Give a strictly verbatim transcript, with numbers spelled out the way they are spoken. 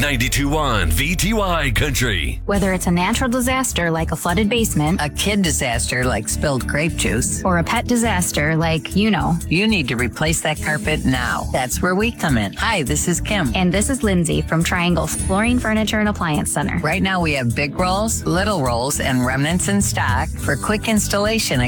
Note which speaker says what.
Speaker 1: ninety-two point one V T Y Country.
Speaker 2: Whether it's a natural disaster like a flooded basement,
Speaker 3: a kid disaster like spilled grape juice,
Speaker 2: or a pet disaster like, you know,
Speaker 3: you need to replace that carpet now. That's where we come in. Hi, this is Kim.
Speaker 2: And this is Lindsay from Triangle's Flooring, Furniture, and Appliance Center.
Speaker 3: Right now we have big rolls, little rolls, and remnants in stock for quick installation